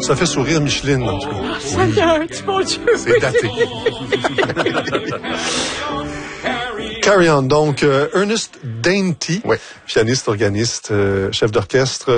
Ça fait sourire Micheline, en tout cas. Seigneur, mon Dieu. C'est daté. Carry On. Donc, Ernest Dainty, pianiste, organiste, chef d'orchestre,